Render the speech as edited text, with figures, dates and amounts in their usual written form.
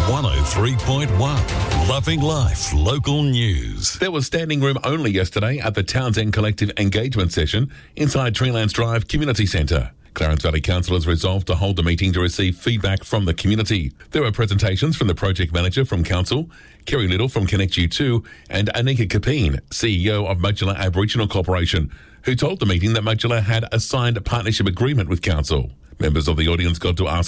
103.1 Loving Life Local News. There was standing room only yesterday at the Townsend Collective Engagement Session inside Treelands Drive Community Centre. Clarence Valley Councillors resolved to hold the meeting to receive feedback from the community. There were presentations from the project manager from Council, Kerry Little from Connect U2, and Anika Kapeen, CEO of Modular Aboriginal Corporation, who told the meeting that Modular had a signed partnership agreement with Council. Members of the audience got to ask